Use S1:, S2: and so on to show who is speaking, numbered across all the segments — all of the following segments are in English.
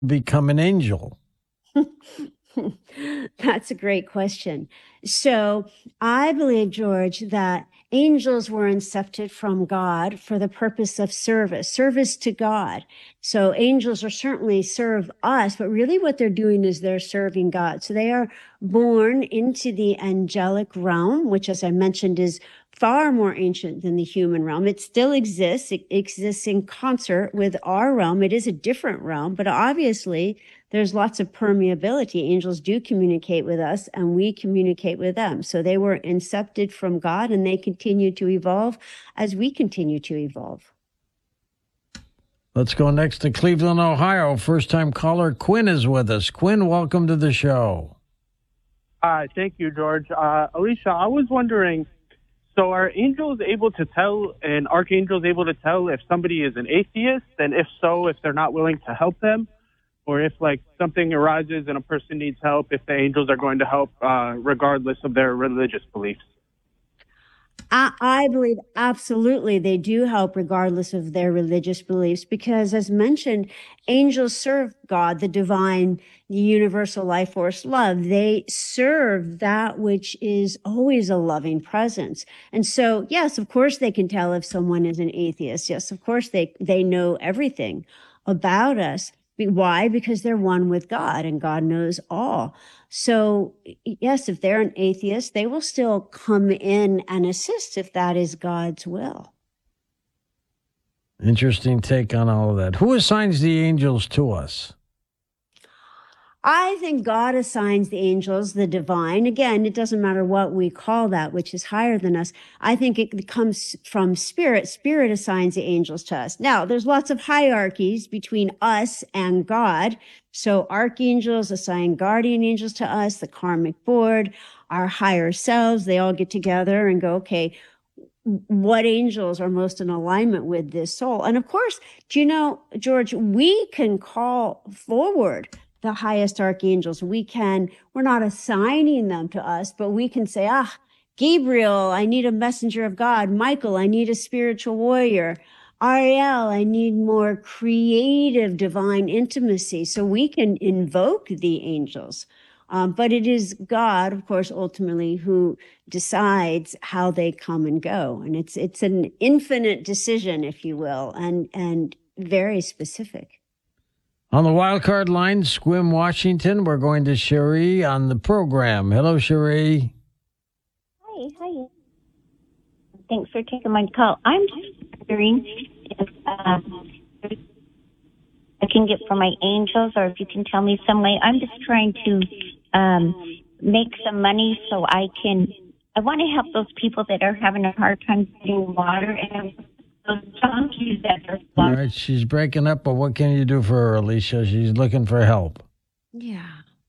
S1: become an angel?
S2: That's a great question. So I believe, George, that angels were incepted from God for the purpose of service to God. So angels are certainly serve us, but really what they're doing is they're serving God. So they are born into the angelic realm, which, as I mentioned, is far more ancient than the human realm. It still exists. It exists in concert with our realm. It is a different realm, but obviously there's lots of permeability. Angels do communicate with us and we communicate with them. So they were incepted from God and they continue to evolve as we continue to evolve.
S1: Let's go next to Cleveland, Ohio. First-time caller Quinn is with us. Quinn, welcome to the show.
S3: Hi, thank you, George. Alicia, I was wondering, so are angels able to tell and archangels able to tell if somebody is an atheist? And if so, if they're not willing to help them? Or if like something arises and a person needs help, if the angels are going to help regardless of their religious beliefs?
S2: I believe absolutely they do help regardless of their religious beliefs because, as mentioned, angels serve God, the divine, the universal life force love. They serve that which is always a loving presence. And so, yes, of course, they can tell if someone is an atheist. Yes, of course, they know everything about us. Why? Because they're one with God and God knows all. So yes, if they're an atheist, they will still come in and assist if that is God's will.
S1: Interesting take on all of that. Who assigns the angels to us?
S2: I think God assigns the angels the divine. Again, it doesn't matter what we call that, which is higher than us. I think it comes from spirit. Spirit assigns the angels to us. Now, there's lots of hierarchies between us and God. So archangels assign guardian angels to us, the karmic board, our higher selves, they all get together and go, okay, what angels are most in alignment with this soul? And of course, do you know, George, we can call forward the highest archangels. We're not assigning them to us, but we can say, Gabriel, I need a messenger of God. Michael, I need a spiritual warrior. Ariel, I need more creative divine intimacy. So we can invoke the angels. But it is God, of course, ultimately who decides how they come and go. And it's an infinite decision, if you will, and very specific.
S1: On the wild card line, Sequim, Washington, we're going to Cherie on the program. Hello, Cherie.
S4: Hi. Thanks for taking my call. I'm just wondering if I can get from my angels, or if you can tell me some way. I'm just trying to make some money so I want to help those people that are having a hard time getting water, and those donkeys that are
S1: all right, she's breaking up, but what can you do for her, Alicia? She's looking for help.
S2: Yeah.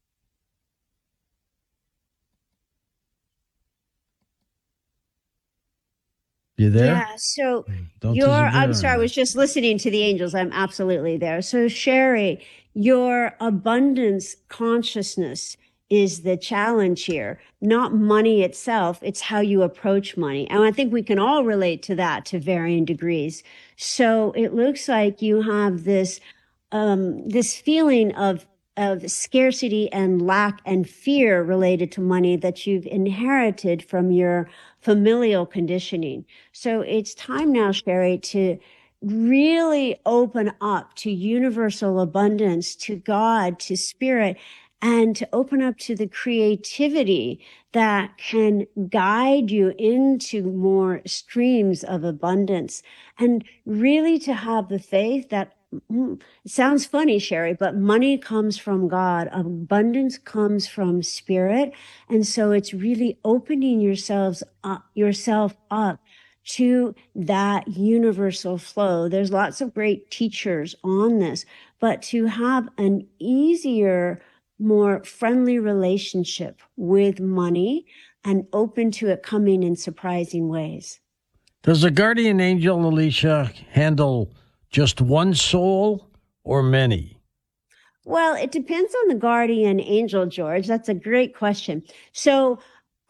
S1: You there?
S2: Yeah, so
S1: I'm
S2: sorry, I was just listening to the angels. I'm absolutely there. So Sherry, your abundance consciousness is the challenge here, not money itself. It's how you approach money. And I think we can all relate to that to varying degrees. So it looks like you have this feeling of scarcity and lack and fear related to money that you've inherited from your familial conditioning. So it's time now, Sherry, to really open up to universal abundance, to God, to spirit, and to open up to the creativity that can guide you into more streams of abundance, and really to have the faith that it sounds funny, Sherry, but money comes from God. Abundance comes from spirit. And so it's really opening yourself up to that universal flow. There's lots of great teachers on this, but to have an easier, more friendly relationship with money and open to it coming in surprising ways.
S1: Does a guardian angel, Alicia, handle just one soul or many?
S2: Well, it depends on the guardian angel, George. That's a great question. So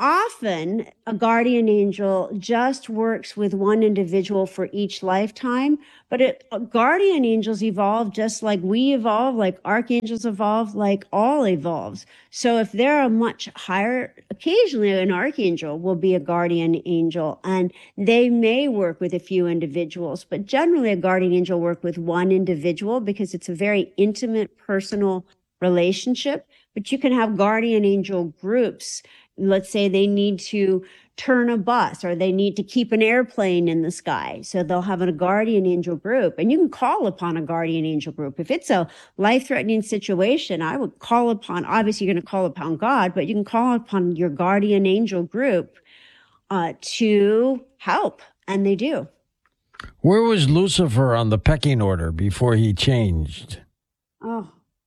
S2: often a guardian angel just works with one individual for each lifetime, but guardian angels evolve just like we evolve, like archangels evolve, like all evolves. So if they're a much higher, occasionally an archangel will be a guardian angel, and they may work with a few individuals, but generally a guardian angel work with one individual because it's a very intimate, personal relationship. But you can have guardian angel groups. Let's say they need to turn a bus or they need to keep an airplane in the sky. So they'll have a guardian angel group, and you can call upon a guardian angel group. If it's a life-threatening situation, I would call upon, obviously you're going to call upon God, but you can call upon your guardian angel group to help. And they do.
S1: Where was Lucifer on the pecking order before he changed?
S2: Oh,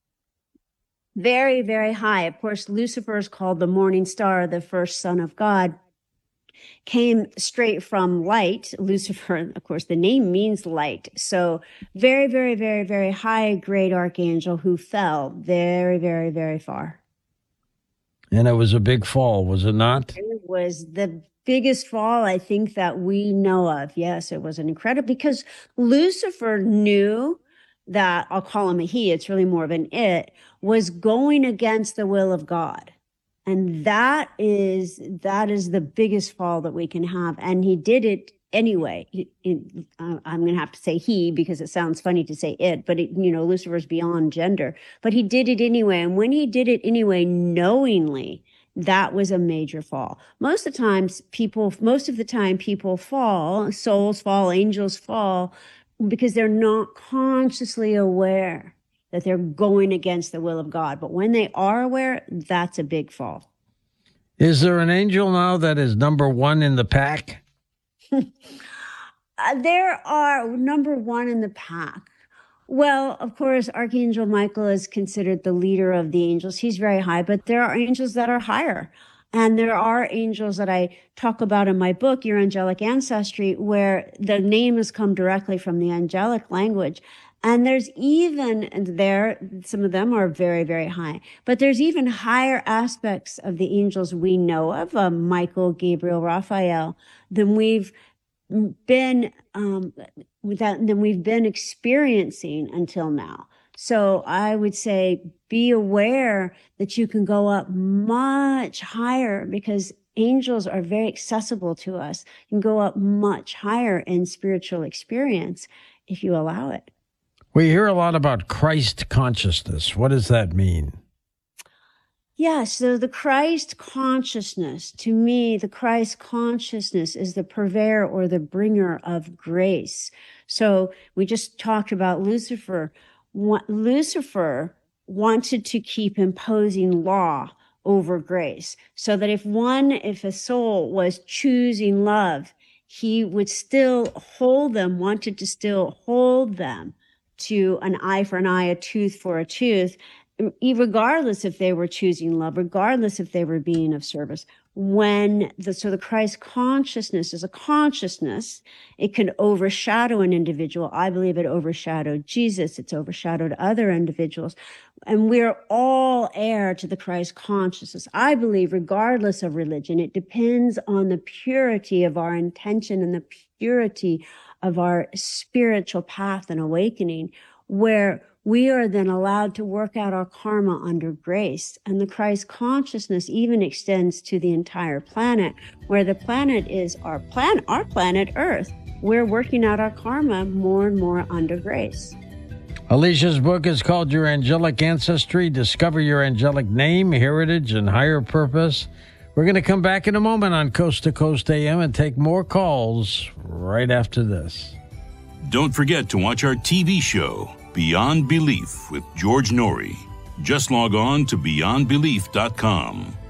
S2: very, very high. Of course, Lucifer is called the morning star, the first son of God, came straight from light. Lucifer, of course, the name means light. So very, very, very, very high grade archangel who fell very, very, very far.
S1: And it was a big fall, was it not?
S2: It was the biggest fall, I think, that we know of. Yes, it was an incredible, because Lucifer knew that, I'll call him a he, it's really more of an it, was going against the will of God. And that is the biggest fall that we can have. And he did it anyway. I'm going to have to say he, because it sounds funny to say it, but Lucifer's beyond gender, but he did it anyway. And when he did it anyway, knowingly, that was a major fall. Most of the time people fall, souls fall, angels fall, because they're not consciously aware that they're going against the will of God. But when they are aware, that's a big fall.
S1: Is there an angel now that is number one in the pack?
S2: There are number one in the pack. Well, of course, Archangel Michael is considered the leader of the angels. He's very high, but there are angels that are higher. And there are angels that I talk about in my book, Your Angelic Ancestry, where the name has come directly from the angelic language. And there's even there, some of them are very, very high, but there's even higher aspects of the angels we know of, Michael, Gabriel, Raphael, than we've been experiencing until now. So I would say be aware that you can go up much higher, because angels are very accessible to us. You can go up much higher in spiritual experience if you allow it.
S1: We hear a lot about Christ consciousness. What does that mean?
S2: Yeah, so the Christ consciousness, to me, the Christ consciousness is the purveyor or the bringer of grace. So we just talked about Lucifer. Lucifer wanted to keep imposing law over grace, so that if a soul was choosing love, he would still wanted to still hold them to an eye for an eye, a tooth for a tooth, regardless if they were choosing love, regardless if they were being of service. So the Christ consciousness is a consciousness. It can overshadow an individual. I believe it overshadowed Jesus. It's overshadowed other individuals. And we're all heir to the Christ consciousness. I believe, regardless of religion, it depends on the purity of our intention and the purity of our spiritual path and awakening, where we are then allowed to work out our karma under grace. And the Christ consciousness even extends to the entire planet, where the planet is our planet Earth. We're working out our karma more and more under grace.
S1: Alicia's book is called Your Angelic Ancestry. Discover your angelic name, heritage, and higher purpose. We're going to come back in a moment on Coast to Coast AM and take more calls right after this.
S5: Don't forget to watch our TV show, Beyond Belief with George Norrie. Just log on to beyondbelief.com.